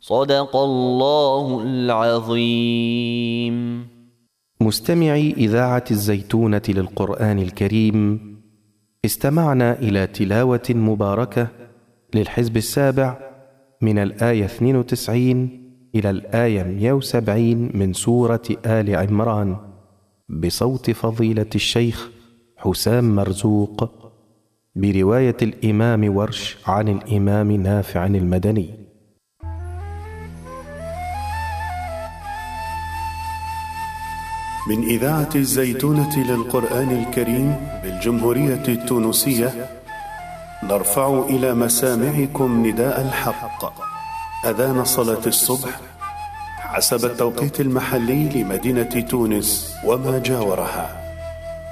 صدق الله العظيم. مستمعي إذاعة الزيتونة للقرآن الكريم، استمعنا إلى تلاوة مباركة للحزب السابع من الآية 92 إلى الآية 170 من سورة آل عمران بصوت فضيلة الشيخ حسام مرزوق، برواية الإمام ورش عن الإمام نافع المدني. من إذاعة الزيتونة للقرآن الكريم بالجمهورية التونسية، نرفع إلى مسامعكم نداء الحق، أذان صلاة الصبح حسب التوقيت المحلي لمدينة تونس وما جاورها.